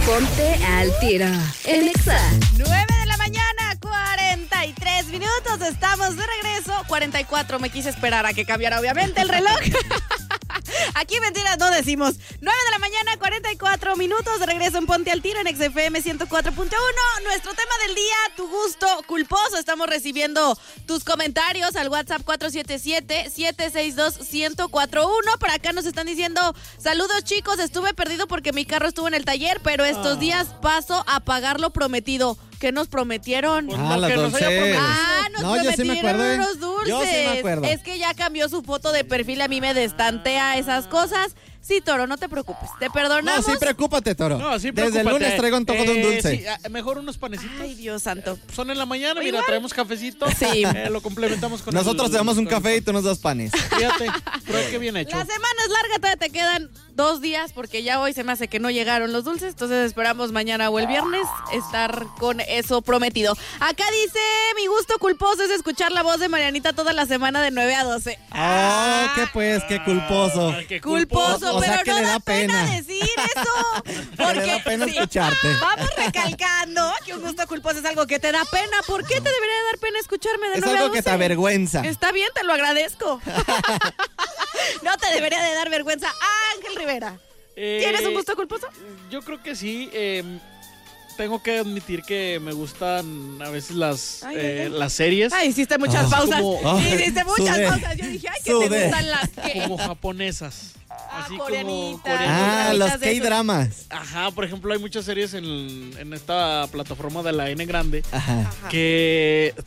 Ponte al tiro en Exa. 9:43 estamos de regreso. 44, me quise esperar a que cambiara obviamente el reloj. Aquí mentiras no decimos. 9:44 de regreso en Ponte al Tiro en XFM 104.1. Nuestro tema del día, tu gusto culposo. Estamos recibiendo tus comentarios al WhatsApp 477-762-1041. Por acá nos están diciendo, saludos chicos, estuve perdido porque mi carro estuvo en el taller, pero estos días paso a pagar lo prometido. ¿Qué nos prometieron? Pues las que nos haya dulces. prometido. Nos No, yo sí me prometieron acuerdo, unos dulces. Yo sí me acuerdo. Es que ya cambió su foto de perfil, a mí me destantea esas cosas. Sí, Toro, no te preocupes, te No, perdonamos. sí, preocúpate, Toro. No, sí, Desde el preocúpate. lunes traigo antojo de un dulce. Sí, mejor unos panecitos. Ay, Dios santo. Son en la mañana, mira, Igual. traemos cafecito. Sí. Lo complementamos con Nosotros te damos un café y tú nos das panes. Fíjate, pero qué bien hecho. La semana es larga, todavía te quedan 2 días porque ya hoy se me hace que no llegaron los dulces, entonces esperamos mañana o el viernes estar con eso prometido. Acá dice, mi gusto culposo es escuchar la voz de Marianita toda la semana de 9 a 12. Oh, qué pues, qué culposo. Ay, qué Culposo, O sea, pero que no le da da pena pena. decir eso. Porque le da pena sí, escucharte. Vamos recalcando que un gusto culposo es algo que te da pena. ¿Por qué te debería dar pena escucharme de Es 9 a algo 12? que te avergüenza. Está bien, te lo agradezco. No te debería de dar vergüenza. Ángel Rivera, ¿tienes un gusto culposo? Yo creo que sí. Tengo que admitir que me gustan a veces las series Ay, hiciste muchas Ah. pausas. Como- Hiciste muchas Sudé. pausas. Yo dije, ay, que te Sudé. gustan las que... como japonesas. Ah, Así coreanitas. como coreanitas. Ah, los de esos. K-dramas. Ajá, por ejemplo, hay muchas series en esta plataforma de la N grande Ajá. que